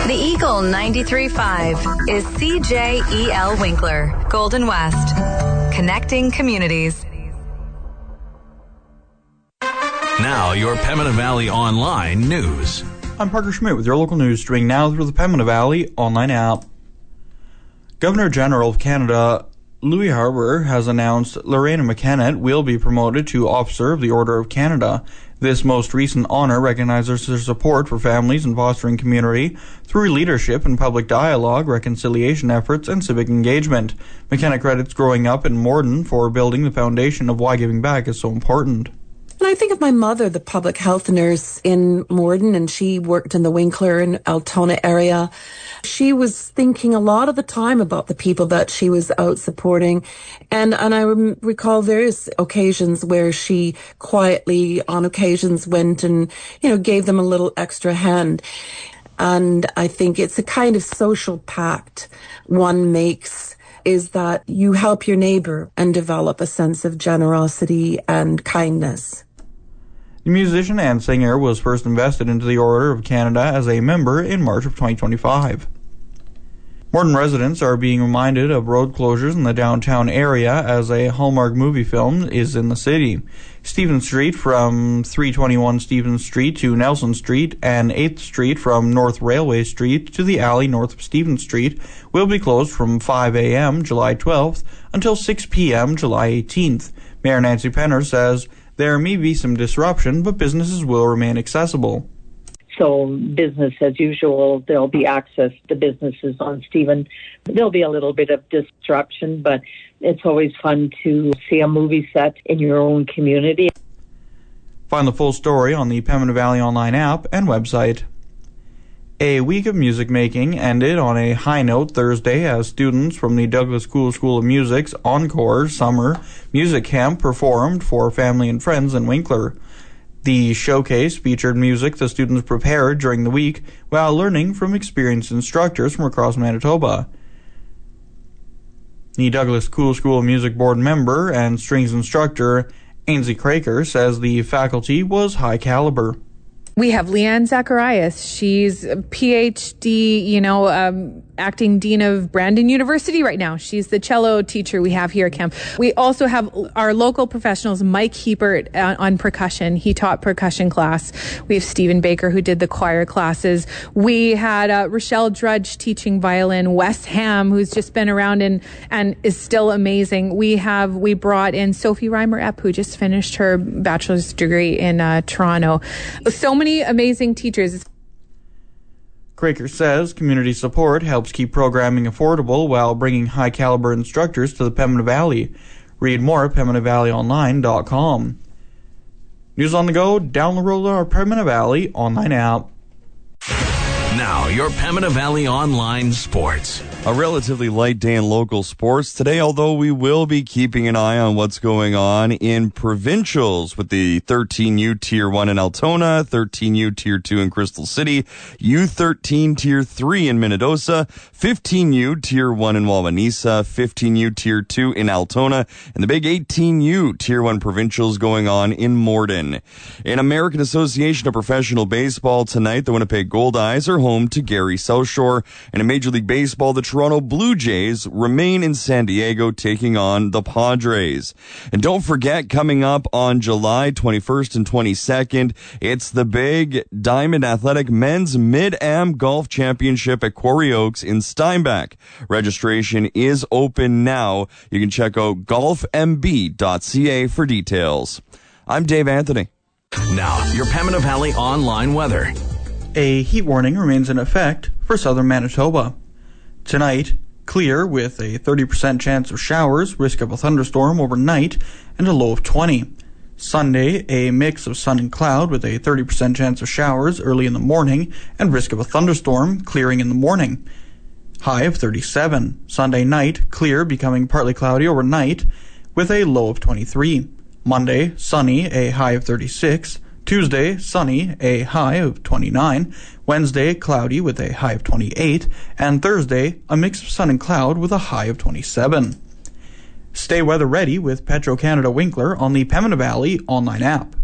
The Eagle 93.5 is CJEL Winkler, Golden West, connecting communities. Now, your Pembina Valley Online news. I'm Parker Schmidt with your local news, streaming now through the Pembina Valley Online app. Governor General of Canada Louis Harbour has announced Lorena McKenna will be promoted to Officer of the Order of Canada. This most recent honour recognizes her support for families and fostering community through leadership in public dialogue, reconciliation efforts, and civic engagement. McKenna credits growing up in Morden for building the foundation of why giving back is so important. And I think of my mother, the public health nurse in Morden, and she worked in the Winkler and Altona area. She was thinking a lot of the time about the people that she was out supporting. And I recall various occasions where she quietly, on occasions, went and, gave them a little extra hand. And I think it's a kind of social pact one makes, is that you help your neighbor and develop a sense of generosity and kindness. The musician and singer was first invested into the Order of Canada as a member in March of 2025. Morden residents are being reminded of road closures in the downtown area as a Hallmark movie film is in the city. Stevens Street from 321 Stevens Street to Nelson Street and 8th Street from North Railway Street to the alley north of Stevens Street will be closed from 5 a.m. July 12th until 6 p.m. July 18th. Mayor Nancy Penner says there may be some disruption, but businesses will remain accessible. So business as usual, there'll be access to businesses on Stephen. There'll be a little bit of disruption, but it's always fun to see a movie set in your own community. Find the full story on the Pembina Valley Online app and website. A week of music making ended on a high note Thursday as students from the Douglas Cool School of Music's Encore Summer Music Camp performed for family and friends in Winkler. The showcase featured music the students prepared during the week while learning from experienced instructors from across Manitoba. The Douglas Cool School of Music board member and strings instructor Ainsley Craker says the faculty was high caliber. We have Leanne Zacharias. She's a PhD, acting dean of Brandon University right now. She's the cello teacher we have here at camp. We also have our local professionals, Mike Hebert on percussion. He taught percussion class. We have Stephen Baker who did the choir classes. We had Rochelle Drudge teaching violin, Wes Ham, who's just been around and is still amazing. We brought in Sophie Reimer-Epp, who just finished her bachelor's degree in Toronto. So many amazing teachers. Craker says community support helps keep programming affordable while bringing high-caliber instructors to the Pembina Valley. Read more at PembinaValleyOnline.com. News on the go, download our Pembina Valley Online app. Now, your Pembina Valley Online Sports. A relatively light day in local sports today, although we will be keeping an eye on what's going on in provincials with the 13U Tier 1 in Altona, 13U Tier 2 in Crystal City, U13 Tier 3 in Minnedosa, 15U Tier 1 in Wawanesa, 15U Tier 2 in Altona, and the big 18U Tier 1 provincials going on in Morden. In American Association of Professional Baseball tonight, the Winnipeg Goldeyes are home to Gary South Shore, and in Major League Baseball, the Toronto Blue Jays remain in San Diego taking on the Padres. And don't forget, coming up on July 21st and 22nd, it's the big Diamond Athletic Men's Mid-Am Golf Championship at Quarry Oaks in Steinbach. Registration is open now. You can check out golfmb.ca for details. I'm Dave Anthony. Now, your Pembina Valley Online weather. A heat warning remains in effect for southern Manitoba. Tonight, clear with a 30% chance of showers, risk of a thunderstorm overnight, and a low of 20. Sunday, a mix of sun and cloud with a 30% chance of showers early in the morning and risk of a thunderstorm clearing in the morning. High of 37. Sunday night, clear becoming partly cloudy overnight with a low of 23. Monday, sunny, a high of 36. Tuesday, sunny, a high of 29. Wednesday, cloudy with a high of 28. And Thursday, a mix of sun and cloud with a high of 27. Stay weather ready with Petro-Canada Winkler on the Pembina Valley Online app.